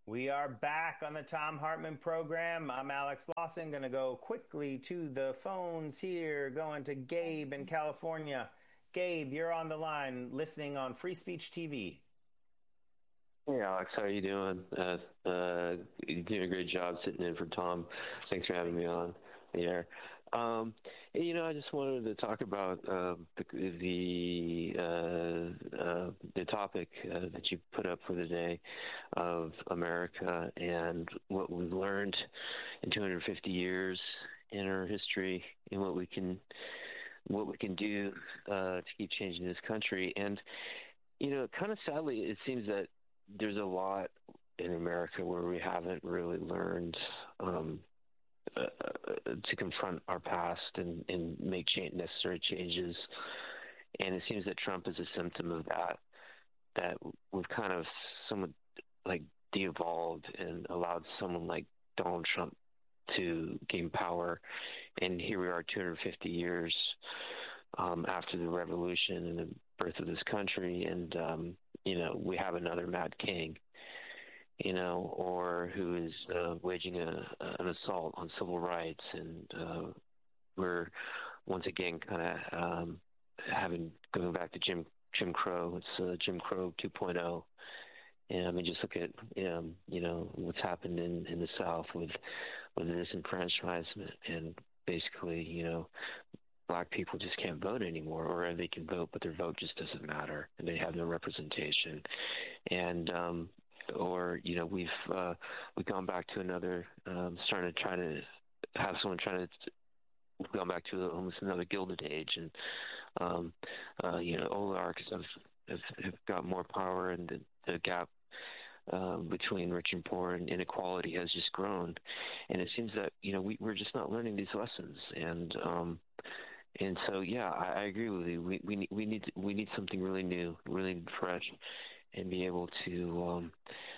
We are back on the Thom Hartmann program. I'm Alex Lawson. Going to go quickly to the phones here, going to Gabe in California. Gabe, you're on the line listening on Free Speech TV. Hey, Alex, how are you doing? You're doing a great job sitting in for Tom. Thanks for having me on the air. I just wanted to talk about the topic that you put up for the day of America and what we've learned in 250 years in our history and what we can do to keep changing this country. And kind of sadly, it seems that there's a lot in America where we haven't really learned to confront our past and make necessary changes. And it seems that Trump is a symptom of that we've kind of somewhat like de-evolved and allowed someone like Donald Trump to gain power. And here we are 250 years after the revolution and the birth of this country. And, we have another Mad King, or who is waging an assault on civil rights. And we're once again kind of going back to Jim Crow. It's Jim Crow 2.0. And I mean, just look at, what's happened in the South with the disenfranchisement and basically, Black people just can't vote anymore, or they can vote, but their vote just doesn't matter, and they have no representation. And we've gone back to another starting to try to have someone trying to gone back to almost another Gilded Age, and oligarchs have got more power, and the gap between rich and poor and inequality has just grown. And it seems that we're just not learning these lessons. And so, yeah, I agree with you. We need something really new, really fresh, and be able to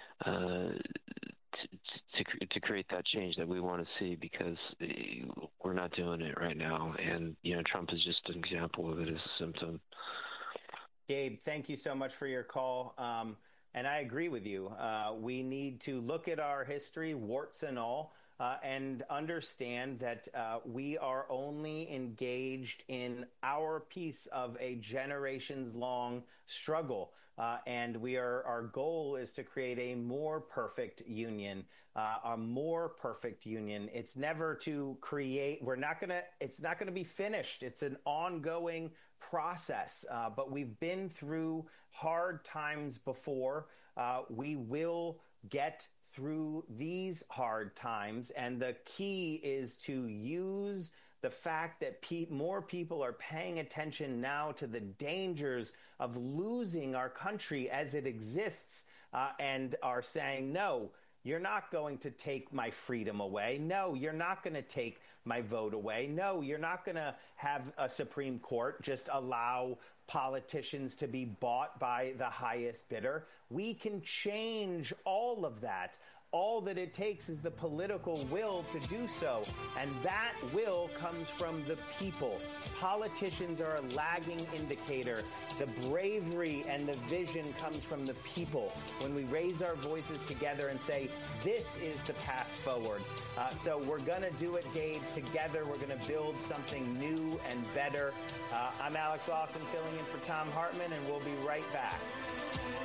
create that change that we want to see, because we're not doing it right now. And Trump is just an example of it as a symptom. Gabe, thank you so much for your call. And I agree with you. We need to look at our history, warts and all, and understand that we are only engaged in our piece of a generations-long struggle. And our goal is to create a more perfect union, a more perfect union. It's never to create, it's not going to be finished. It's an ongoing process, but we've been through hard times before. We will get through these hard times, and the key is to use the fact that more people are paying attention now to the dangers of losing our country as it exists, and are saying, no, you're not going to take my freedom away. No, you're not going to take my vote away. No, you're not going to have a Supreme Court just allow politicians to be bought by the highest bidder. We can change all of that. All that it takes is the political will to do so. And that will comes from the people. Politicians are a lagging indicator. The bravery and the vision comes from the people. When we raise our voices together and say, this is the path forward. So we're going to do it, Gabe, together. We're going to build something new and better. I'm Alex Lawson filling in for Thom Hartmann, and we'll be right back.